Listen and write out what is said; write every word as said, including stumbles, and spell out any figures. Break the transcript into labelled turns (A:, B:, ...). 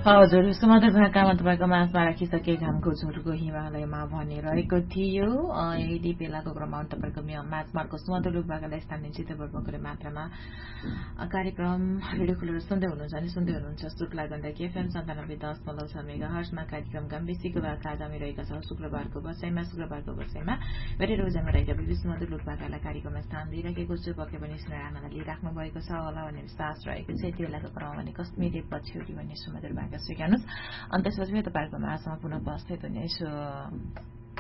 A: हजुर सुमधुर भाकामा तपाईँको माझमा राखिसके घामको झुलको हिमालयमा भन्ने रहेको थियो। यदि बेलाको क्रममा तपाईँको माझमार्को सुमधुर भाकालाई स्थानीय चितवनले मात्रामा कार्यक्रम रेडियो खुलेर सुन्दै हुनुहुन्छ अनि सुन्दै हुनुहुन्छ शुक्ला गण्डकी एफएम सन्तानब्बे दशमलव छ मेगा हर्समा कार्यक्रम गम्बेसीको भाका आगामी रहेका छ शुक्रबारको बसाइमा शुक्रबारको बसाइमा भेटेर उजामा रहेका विविध सुमधुर भाकालाई कार्यक्रममा स्थान दिइराखेको छु। पक्कै पनि सुनेर आनन्द लिइराख्नु भएको छ होला भन्ने विश्वास रहेको छ। यति बेलाको क्रममा भने कश्मीरी पछ्यौरी भन्ने सुमधुर भाका स्वीकार्नुहोस् अनि त्यसपछि तपाईँहरूको माझमा पुनः उपस्थित हुनेछु।